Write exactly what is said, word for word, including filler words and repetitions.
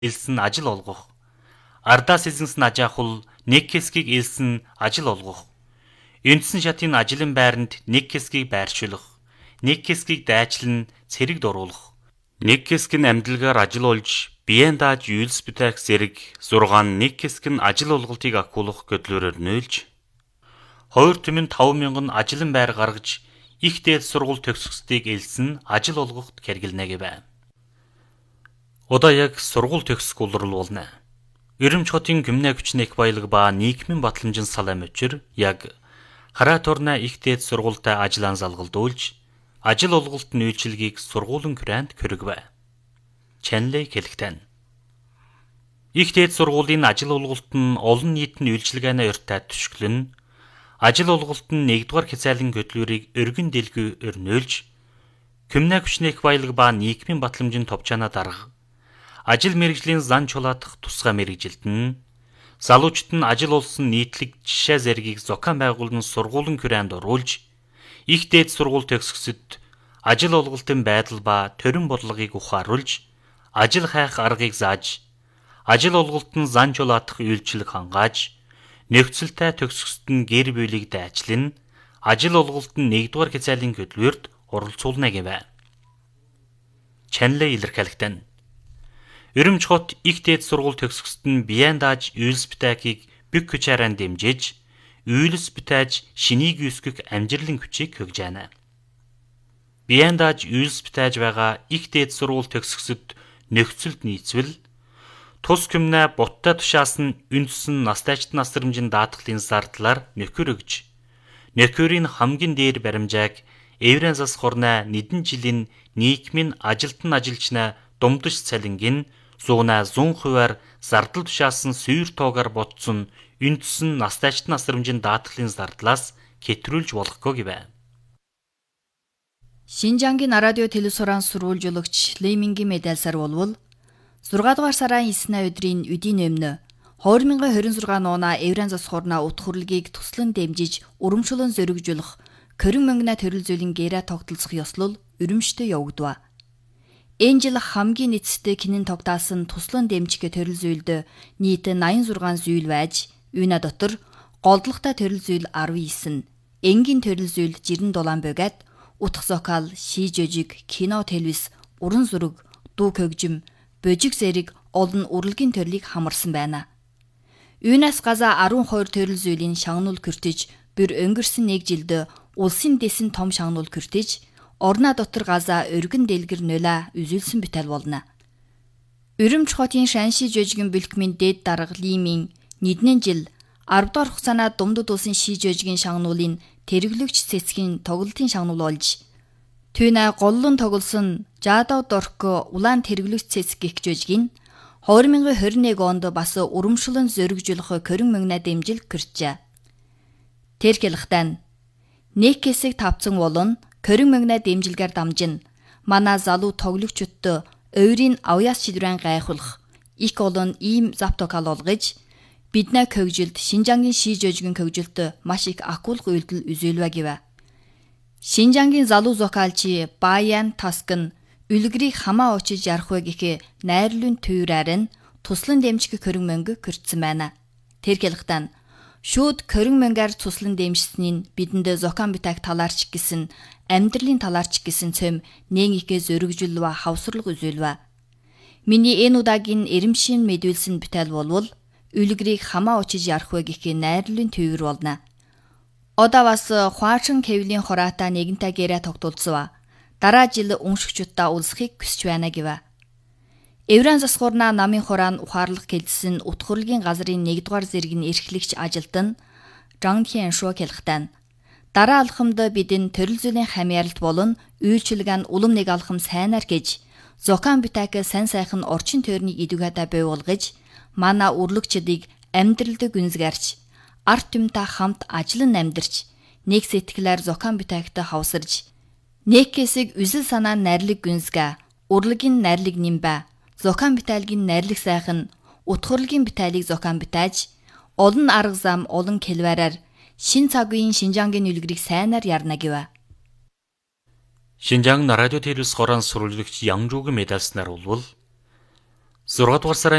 элсэн ажил олгох. Ардаас эзэнсэн аж ахуй нэг хэсгийг элсэн ажил олгох. Үндсэн шатын ажлын байранд нэг хэсгийг байршуулах. Нэг хэсгийг дайчлан цэрэг дуруулах. Нэг хэсэг нь амьдлагаар ажил олж, биеэн дааж үйлс бүтээх зэрэг зургаан нэг хэсэг нь ажил олголтыг ахиулах гэдлүүрээр нөөлж, хоёр түмэн таван мянган ажлын байр гаргаж, их дээд сургууль төгсгсдийг элсэн ажил олгоход хэрэглэнэ гэв. Одоо яг сургууль төгсөх улрал болно. Эрэмч хотын гимнэ хүчний их баялаг ба нийгмийн батламжин салам өчр яг хараа турна их дээд сургуультай ажлаан залгалдуулж, ажил олголт нүүлчилгийг сургуулийн күрэнд көрөгвэ. Чанлей хэлэхтэн. Их дээд сургуулийн ажил олголт нь олон нийтийн үйлчилгээний урьдтай түшгэлэн, ажил олголт нь нэгдүгээр хязгаарлалын хөтлөөрийг өргөн дэлгүү өрнөөлж, гимнэ хүчний их баялаг ба нийгмийн батламжин товчаанаа дарга, ажил мэргэжлийн зан чулаадах тусгай мэргэжилт нь залуучууд нь ажил олсон нийтлэг жишээ зэргийг зохион байгуулан сургуулийн хүрээнд оруулж, их дээд сургууль төгсгсөд ажил олголтын байдал ба төрийн бодлогыг ухааруулж, ажил хайх аргыг зааж, ажил олголтын зан чулаадах үйлчлэг хангааж, нөхцөлтэй төгсгсөд нь гэр бүлийг дайчлан, ажил олголтын нэгдүгээр хязгаарлалын хөтлөөрт оролцуулна гэв. Чанлей илэрхийлэгтэн. Эрэмч хот их дээд сургууль төгсгсөд нь биеэн дааж үйлс бүтэхийг бүх хүчээрээ дэмжиж, үйлс бүтээж шинийг үүсгэх амжилтын хүчийг хөгж байна. Биеэн дааж үйлс бүтээж байгаа их дээд сургууль төгсгсөд нөхцөлд нийцвэл, тус гимнэ буттай тушаас нь үндсэн настайчт насрамжин даатгалын зардлаар нөхөр өгж, нөхөрийн хамгийн дээр баримжааг эврэн зас хорнаа нэгэн жилийн нийгмийн ажилтан ажилчнаа думдаж цалингийн зуунаа зүүн хувиар зардал тушаасан сүйр тоогаар ботсон үндсэн настайчт насрамжин даатгалын зардлаас хэтрүүлж болохгүй гэв. Шинжангийн радио телевизорын сурвалжуулагч Леймингийн медальсаар болвол зургаадугаар сарын эснэ өдрийн үдийн өмнө хоёр мянган хорин зургаан оона эврэн зас хорноо утх хурлыг туслан дэмжиж урамшуулан зоригжуулах Корин мөнгнэ төрөл зүйлийн гэрээ тогтолцох ёслол өрөмжтэй явагдав. Энэ жил хамгийн эцэстээ кинэн тогтаасан туслан дэмжих төрөл зүйлд нийт найман зургаан зүйл байж, үүнэ дотор голдлогтой төрөл зүйл арван девять, энгийн төрөл зүйл жирэн дулаан бөгөөд утх зокал, ший жожиг, кино телевиз, уран зураг, дуу хөгжим, божиг зэрэг олон урлагийн төрлийг хамарсан байна. Үүнээс газа арван хоёр төрөл зүйлийн шагнуул хүртэж, бүр өнгөрсөн нэг жилд улсын дэсэн том шагнуул хүртэж, орноо дотор газа өргөн дэлгэр нула үзүүлсэн бүтээл болно. Эрэмч хотын шанши жожигын бэлтгэмийн дэд дарга Лимийн нэгдүгээр жил арав дахь хугацаанд думдад улсын ши жожигын шагнуулын тэрглэгч цэцгийн тоглолтын шагнуул болж, түүнэ голлон тоглосон Жадав Дорко улаан тэрглэгч цэцэг гэх жожигын хоёр мянган хорин нэг онд бас урамшуулан зоригжуулах Корин мөнгнэ дэмжил кэрчээ. Тэр хэлэхдээ нэг хэсэг тавцсан болон Корин мөнгнэ дэмжилгээр дамжин манай залуу тоглогчдод ойрын авьяас шидрэн гайхуулах их олон ийм завтокал олгож, биднээ хөгжилд Шинжангийн ши жожигын хөгжилд маш их акулх үйлдэл үзүүлвэ гэв. Шинжангийн залуу зохиолч Баян Таскн үлгэрийг хамаа очиж ярах вэ гэхээ найрлын түйрээр нь туслан дэмжих Корин мөнгө кэрчсэн байна. Тэр хэлэхдээ шүүд Корин мөнгөөр туслан дэмжсэний бидэнд зохион бүтээх талаарч гэсэн амьдралын талаарч гэсэн цөм нэг ихэ зөрөгжүүлвэ хавсралг үзүүлвэ. Миний энэ удаагийн эрэмшийн мэдүүлсэн бүтээл болвол үлгэрийг хамаа очиж ярах вэ гэхээ найрлын түйр болно. Одоо бас хуаачан кевлийн хораатай нэгэнтэй гэрээ тогтуулцва. Дараа жил уншигчудаа улсахыг хүсч байна гэв. Эврэн засгуурна намын хураан ухаарлах гэлсэн утхурлгийн газрын нэгдүгээр зэргийн эрхлэгч ажилтан Жан Хен Шо хэлэхдээ дараа алхамд бидэн төрөл зүйлийн хамьяалалт болон үйлчилгээ нь улам нэг алхам сайнаар гэж зохион бүтээх сайн сайхан орчин тойрны идэвхтэй бий болгож манай үрлэгчдийг амьдралд гүнзгээрч арт түмтэй хамт ажиллан амьдарч нэг сэтгэлээр зохион бүтээхтэй хавсарж нэг хэсэг үзэл санаа найрлаг гүнзгэ урлагийн найрлаг нимбэ зохион бүтээлгийн найрлаг сайхан утхурлгийн бүтээлийг зохион бүтээж олон арга зам олон хэлвэрээр шин цагийн Шинжангийн үлгэрийг сайнаар ярна гэв. Шинжаан радио телевиз хорон сурвалжлагч Янжуугийн медальснаар болвол зургаадугаар сарын